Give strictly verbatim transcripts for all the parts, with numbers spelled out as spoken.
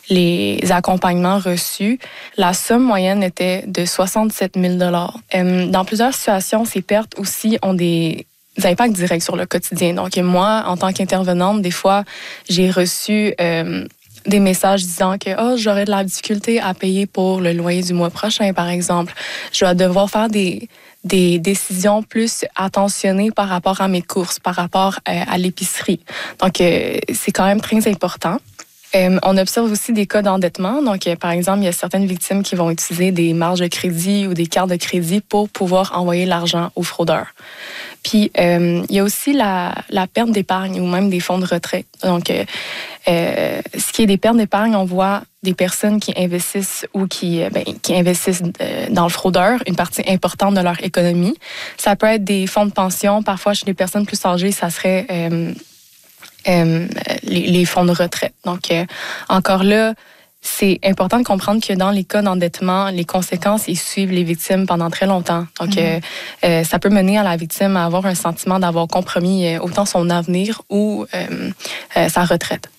les accompagnements reçus, la somme moyenne était de soixante-sept mille dollars. Euh, dans plusieurs situations, ces pertes aussi ont des impacts directs sur le quotidien. Donc, moi, en tant qu'intervenante, des fois, j'ai reçu euh, des messages disant que oh, j'aurais de la difficulté à payer pour le loyer du mois prochain, par exemple. Je vais devoir faire des, des décisions plus attentionnées par rapport à mes courses, par rapport euh, à l'épicerie. Donc, euh, c'est quand même très important. Euh, on observe aussi des cas d'endettement. Donc, euh, par exemple, il y a certaines victimes qui vont utiliser des marges de crédit ou des cartes de crédit pour pouvoir envoyer l'argent aux fraudeurs. Puis, euh, il y a aussi la, la perte d'épargne ou même des fonds de retraite. Donc, euh, euh, ce qui est des pertes d'épargne, on voit des personnes qui investissent ou qui, ben, qui investissent euh, dans le fraudeur, une partie importante de leur économie. Ça peut être des fonds de pension. Parfois, chez les personnes plus âgées, ça serait... Euh, Euh, les, les fonds de retraite. Donc, euh, encore là, c'est important de comprendre que dans les cas d'endettement, les conséquences, ils suivent les victimes pendant très longtemps. Donc, mmh. euh, euh, ça peut mener à la victime à avoir un sentiment d'avoir compromis euh, autant son avenir ou euh, euh, sa retraite.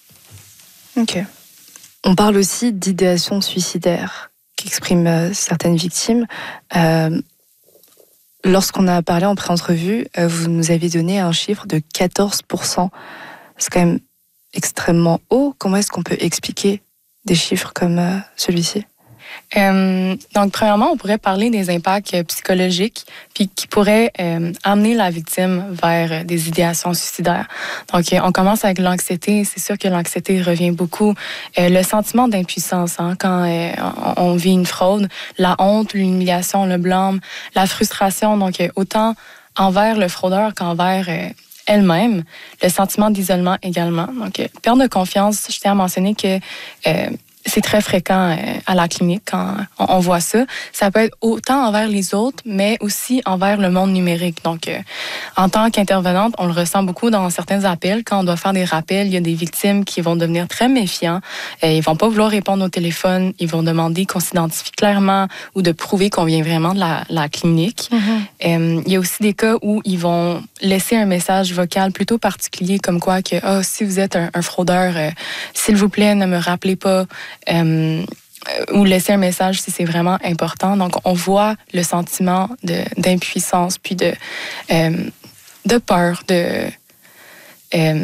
OK. On parle aussi d'idéation suicidaire qu'expriment euh, certaines victimes. Euh, lorsqu'on a parlé en pré-entrevue, euh, vous nous avez donné un chiffre de quatorze pour cent. C'est quand même extrêmement haut. Comment est-ce qu'on peut expliquer des chiffres comme euh, celui-ci? Euh, donc, premièrement, on pourrait parler des impacts psychologiques puis qui pourraient euh, amener la victime vers des idéations suicidaires. Donc, on commence avec l'anxiété. C'est sûr que l'anxiété revient beaucoup. Euh, le sentiment d'impuissance, hein, quand euh, on, on vit une fraude, la honte, l'humiliation, le blâme, la frustration. Donc, autant envers le fraudeur qu'envers... Euh, elle-même, le sentiment d'isolement également. Donc, euh, perte de confiance, je tiens à mentionner que euh, c'est très fréquent euh, à la clinique quand on, on voit ça. Ça peut être autant envers les autres, mais aussi envers le monde numérique. Donc, euh, en tant qu'intervenante, on le ressent beaucoup dans certains appels. Quand on doit faire des rappels, il y a des victimes qui vont devenir très méfiants. Euh, ils vont pas vouloir répondre au téléphone. Ils vont demander qu'on s'identifie clairement ou de prouver qu'on vient vraiment de la, la clinique. Mm-hmm. Euh, il y a aussi des cas où ils vont laisser un message vocal plutôt particulier, comme quoi que oh, si vous êtes un, un fraudeur, euh, s'il vous plaît, ne me rappelez pas. Euh, ou laisser un message si c'est vraiment important. Donc, on voit le sentiment de, d'impuissance, puis de, euh, de peur de, euh,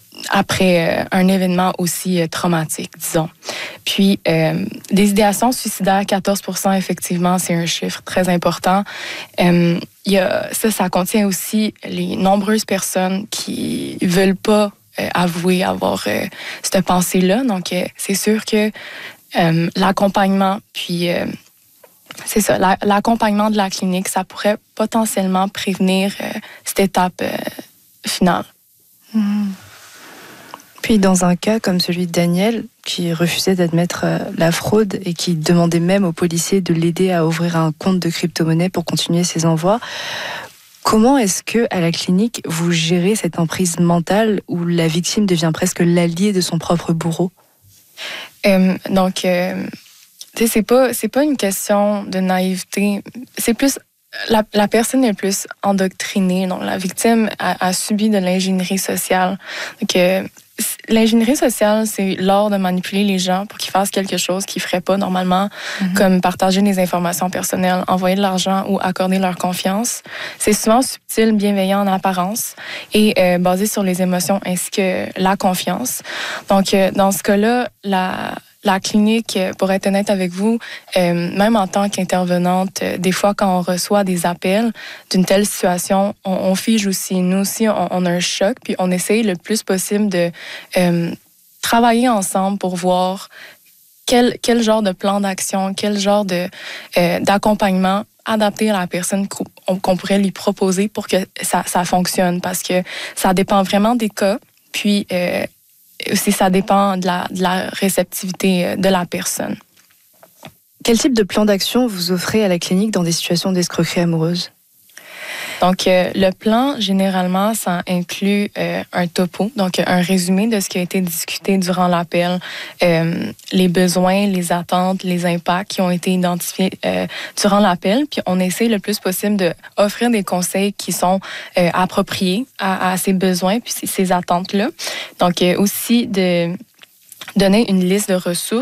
après euh, un événement aussi euh, traumatique, disons. Puis, euh, des idéations suicidaires, quatorze pour cent, effectivement, c'est un chiffre très important. Euh, il y a, ça, ça contient aussi les nombreuses personnes qui veulent pas Euh, avouer avoir euh, cette pensée-là. Donc, euh, c'est sûr que euh, l'accompagnement, puis euh, c'est ça, la, l'accompagnement de la clinique, ça pourrait potentiellement prévenir euh, cette étape euh, finale. Mmh. Puis, dans un cas comme celui de Daniel, qui refusait d'admettre euh, la fraude et qui demandait même aux policiers de l'aider à ouvrir un compte de crypto-monnaie pour continuer ses envois, comment est-ce que, à la clinique, vous gérez cette emprise mentale où la victime devient presque l'allié de son propre bourreau? Euh, donc, euh, tu sais, c'est pas, c'est pas une question de naïveté. C'est plus la, la personne est plus endoctrinée. Donc, la victime a, a subi de l'ingénierie sociale. Donc, euh, l'ingénierie sociale, c'est l'art de manipuler les gens pour qu'ils fassent quelque chose qu'ils ne feraient pas normalement, mm-hmm. comme partager des informations personnelles, envoyer de l'argent ou accorder leur confiance. C'est souvent subtil, bienveillant en apparence et euh, basé sur les émotions ainsi que la confiance. Donc, euh, dans ce cas-là, la... La clinique, pour être honnête avec vous, euh, même en tant qu'intervenante, euh, des fois, quand on reçoit des appels d'une telle situation, on, on fige aussi. Nous aussi, on, on a un choc, puis on essaye le plus possible de euh, travailler ensemble pour voir quel, quel genre de plan d'action, quel genre de, euh, d'accompagnement adapté à la personne qu'on, qu'on pourrait lui proposer pour que ça, ça fonctionne. Parce que ça dépend vraiment des cas, puis... Euh, aussi, ça dépend de la, de la réceptivité de la personne. Quel type de plan d'action vous offrez à la clinique dans des situations d'escroquerie amoureuse? Donc, euh, le plan, généralement, ça inclut euh, un topo, donc un résumé de ce qui a été discuté durant l'appel, euh, les besoins, les attentes, les impacts qui ont été identifiés euh, durant l'appel. Puis, on essaie le plus possible d'offrir des conseils qui sont euh, appropriés à, à ces besoins puis ces attentes-là. Donc, euh, aussi de donner une liste de ressources